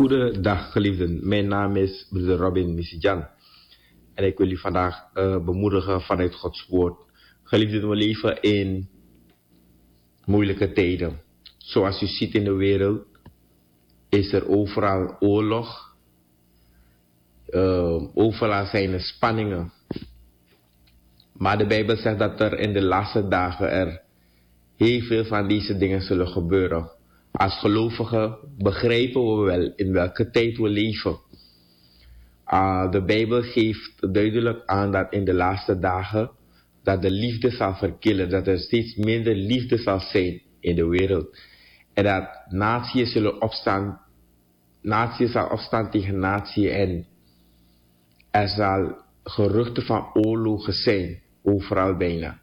Goedendag, geliefden. Mijn naam is broeder Robin Misijan. En ik wil u vandaag bemoedigen vanuit Gods woord. Geliefden, we leven in moeilijke tijden. Zoals u ziet in de wereld is er overal oorlog. Overal zijn er spanningen. Maar de Bijbel zegt dat er in de laatste dagen er heel veel van deze dingen zullen gebeuren. Als gelovigen begrijpen we wel in welke tijd we leven. De Bijbel geeft duidelijk aan dat in de laatste dagen dat de liefde zal verkillen, dat er steeds minder liefde zal zijn in de wereld. En dat naties zullen opstaan, natie zal opstaan tegen natie en er zal geruchten van oorlogen zijn, overal bijna.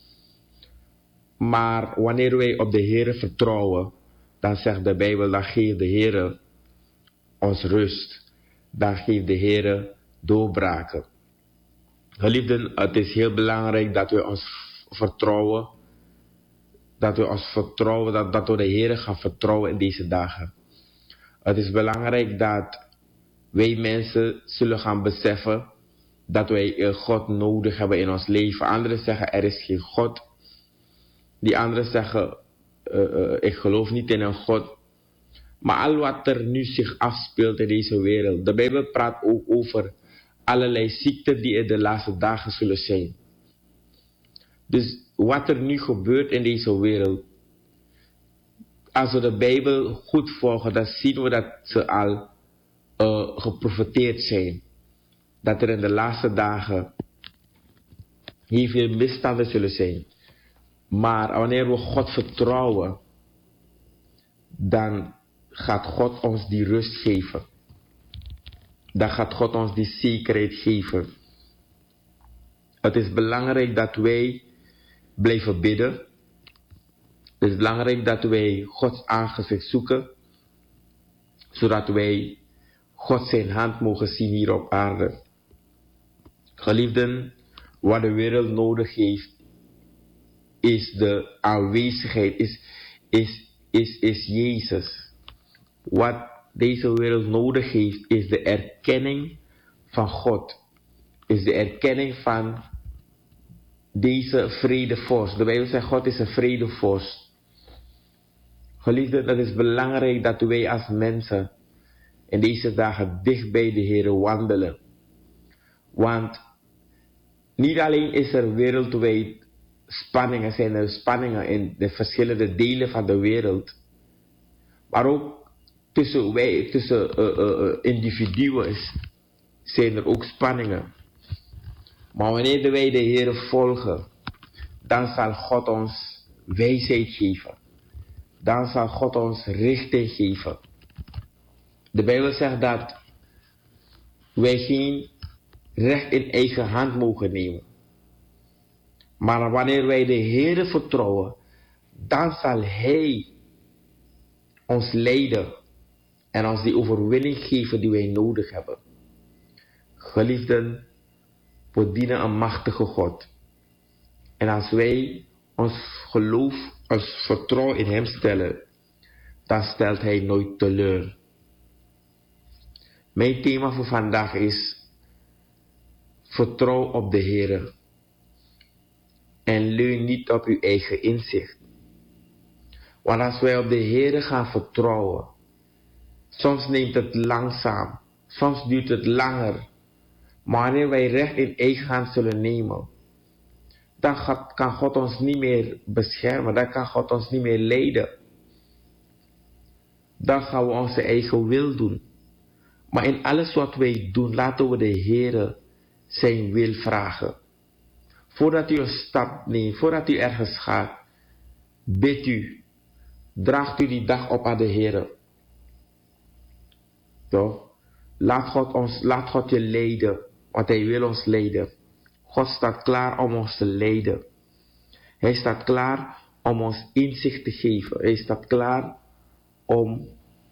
Maar wanneer wij op de Heere vertrouwen, dan zegt de Bijbel, dan geeft de Heere ons rust. Dan geeft de Heere doorbraken. Geliefden, het is heel belangrijk dat we ons vertrouwen. Dat we de Heere gaan vertrouwen in deze dagen. Het is belangrijk dat wij mensen zullen gaan beseffen dat wij God nodig hebben in ons leven. Anderen zeggen, er is geen God. Die anderen zeggen, ik geloof niet in een God. Maar al wat er nu zich afspeelt in deze wereld. De Bijbel praat ook over allerlei ziekten die in de laatste dagen zullen zijn. Dus wat er nu gebeurt in deze wereld. Als we de Bijbel goed volgen, dan zien we dat ze al geprofeteerd zijn. Dat er in de laatste dagen heel veel misstanden zullen zijn. Maar wanneer we God vertrouwen, dan gaat God ons die rust geven. Dan gaat God ons die zekerheid geven. Het is belangrijk dat wij blijven bidden. Het is belangrijk dat wij Gods aangezicht zoeken. Zodat wij God zijn hand mogen zien hier op aarde. Geliefden, wat de wereld nodig heeft, is de aanwezigheid, is Jezus. Wat deze wereld nodig heeft, is de erkenning van God. Is de erkenning van deze vredevorst. De Bijbel zegt, God is een vredevorst. Geliefden, het is belangrijk dat wij als mensen in deze dagen dicht bij de Heer wandelen. Want niet alleen is er wereldwijd spanningen, zijn er spanningen in de verschillende delen van de wereld. Maar ook tussen individuen zijn er ook spanningen. Maar wanneer wij de Heer volgen, dan zal God ons wijsheid geven. Dan zal God ons richting geven. De Bijbel zegt dat wij geen recht in eigen hand mogen nemen. Maar wanneer wij de Heere vertrouwen, dan zal Hij ons leiden en ons die overwinning geven die wij nodig hebben. Geliefden, we dienen een machtige God. En als wij ons geloof, ons vertrouwen in Hem stellen, dan stelt Hij nooit teleur. Mijn thema voor vandaag is: vertrouw op de Heere. En leun niet op uw eigen inzicht. Want als wij op de Heere gaan vertrouwen, soms neemt het langzaam, soms duurt het langer. Maar wanneer wij recht in eigen hand zullen nemen, dan kan God ons niet meer beschermen, dan kan God ons niet meer leiden. Dan gaan we onze eigen wil doen. Maar in alles wat wij doen, laten we de Heere zijn wil vragen. Voordat u een stap neemt, voordat u ergens gaat, bid u. Draagt u die dag op aan de Heere. Toch? Laat God je leiden, want Hij wil ons leiden. God staat klaar om ons te leiden. Hij staat klaar om ons inzicht te geven. Hij staat klaar om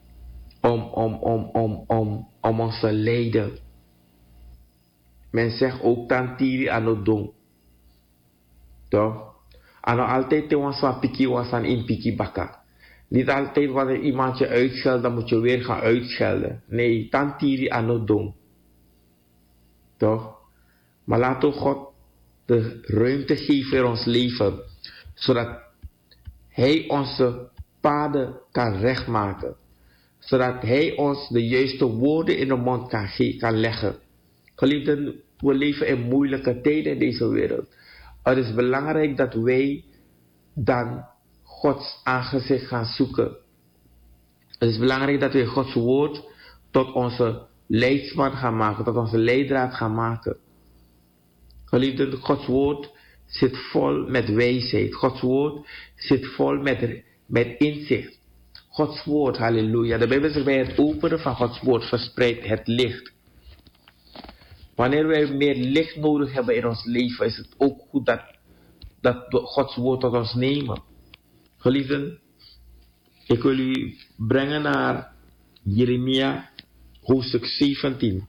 ons te leiden. Men zegt ook tantiri anodong. Toch? Ano altijd te was van piki was aan in piki baka. Niet altijd wanneer iemand je uitscheldt, dan moet je weer gaan uitschelden. Nee, tantiri aan het doen. Toch? Maar laten we God de ruimte geven in ons leven, zodat Hij onze paden kan rechtmaken. Zodat Hij ons de juiste woorden in de mond kan leggen. Geliefden, we leven in moeilijke tijden in deze wereld. Het is belangrijk dat wij dan Gods aangezicht gaan zoeken. Het is belangrijk dat wij Gods woord tot onze leidsman gaan maken, tot onze leidraad gaan maken. Geliefden, Gods woord zit vol met wijsheid. Gods woord zit vol met inzicht. Gods woord, halleluja. De Bijbel zegt, bij het openen van Gods woord verspreidt het licht. Wanneer wij meer licht nodig hebben in ons leven, is het ook goed dat we Gods woord tot ons nemen. Geliefden, ik wil u brengen naar Jeremia, hoofdstuk 17,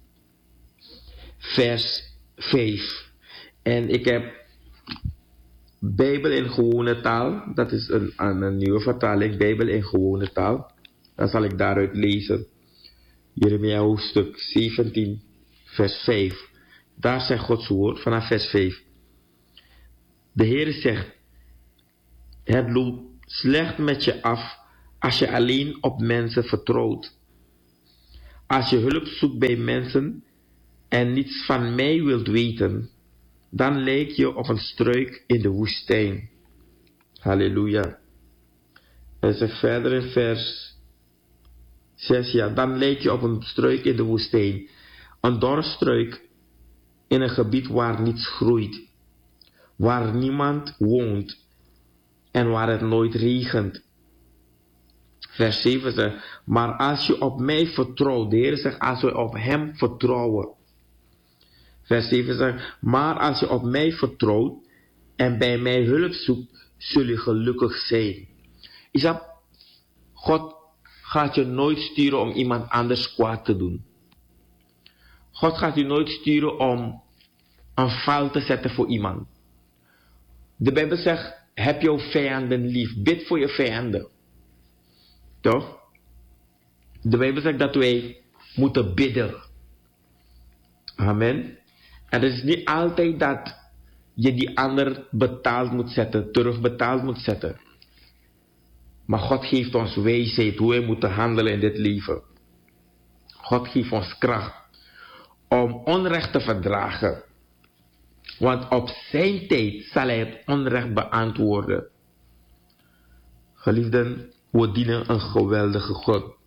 vers 5. En ik heb Bijbel in gewone taal, dat is een nieuwe vertaling, Bijbel in gewone taal. Dan zal ik daaruit lezen. Jeremia hoofdstuk 17, vers 5. Daar zegt Gods woord vanaf vers 5. De Heer zegt, het loopt slecht met je af als je alleen op mensen vertrouwt. Als je hulp zoekt bij mensen en niets van mij wilt weten, dan lijk je op een struik in de woestijn. Halleluja. Hij zegt verder in vers 6, ja, dan lijk je op een struik in de woestijn. Een dorre struik in een gebied waar niets groeit, waar niemand woont en waar het nooit regent. Vers 7 zegt, maar als je op mij vertrouwt, de Heer zegt, als we op hem vertrouwen. Vers 7 zegt, maar als je op mij vertrouwt en bij mij hulp zoekt, zul je gelukkig zijn. God gaat je nooit sturen om iemand anders kwaad te doen. God gaat je nooit sturen om een val te zetten voor iemand. De Bijbel zegt, heb jouw vijanden lief. Bid voor je vijanden. Toch? De Bijbel zegt dat wij moeten bidden. Amen. En het is niet altijd dat je die ander betaald moet zetten, terugbetaald moet zetten. Maar God geeft ons wijsheid hoe wij moeten handelen in dit leven. God geeft ons kracht om onrecht te verdragen. Want op zijn tijd zal hij het onrecht beantwoorden. Geliefden, we dienen een geweldige God.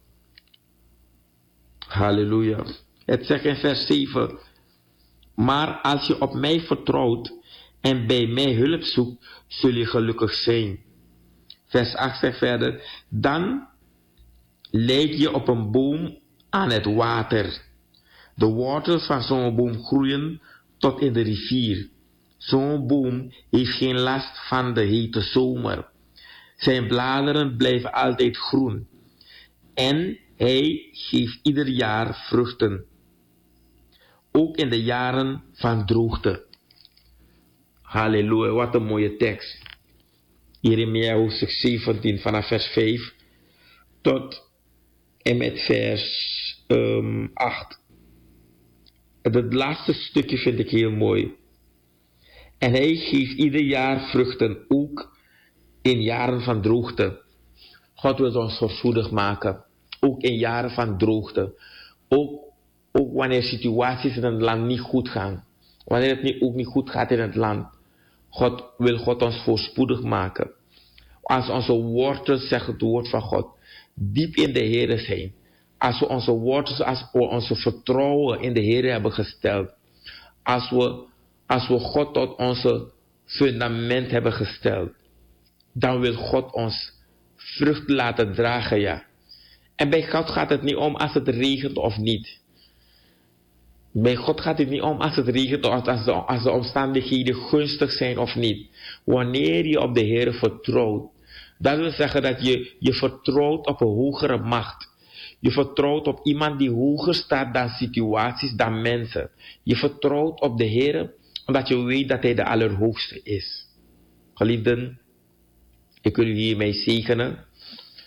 Halleluja. Het zegt in vers 7. Maar als je op mij vertrouwt en bij mij hulp zoekt, zul je gelukkig zijn. Vers 8 zegt verder. Dan lijk je op een boom aan het water. De wortels van zo'n boom groeien tot in de rivier. Zo'n boom heeft geen last van de hete zomer. Zijn bladeren blijven altijd groen. En hij geeft ieder jaar vruchten. Ook in de jaren van droogte. Halleluja, wat een mooie tekst. Jeremia hoofdstuk 17 vanaf vers 5 tot en met vers 8. Het laatste stukje vind ik heel mooi. En hij geeft ieder jaar vruchten, ook in jaren van droogte. God wil ons voorspoedig maken. Ook in jaren van droogte. Ook wanneer situaties in het land niet goed gaan. Wanneer het ook niet goed gaat in het land. Wil God ons voorspoedig maken. Als onze wortels, zegt het woord van God, diep in de Heer zijn. Als we onze wortels, als we onze vertrouwen in de Heer hebben gesteld. Als we God tot onze fundament hebben gesteld. Dan wil God ons vrucht laten dragen, ja. En bij God gaat het niet om als het regent of niet. Bij God gaat het niet om als het regent of als de omstandigheden gunstig zijn of niet. Wanneer je op de Heer vertrouwt. Dat wil zeggen dat je vertrouwt op een hogere macht. Je vertrouwt op iemand die hoger staat dan situaties, dan mensen. Je vertrouwt op de Heer omdat je weet dat Hij de Allerhoogste is. Geliefden, ik wil u hiermee zegenen.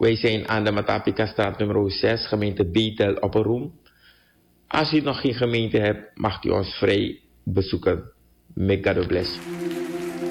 Wij zijn aan de Matapika-straat nummer 6, gemeente Bethel, Opperoem. Als u nog geen gemeente hebt, mag u ons vrij bezoeken. May God bless you.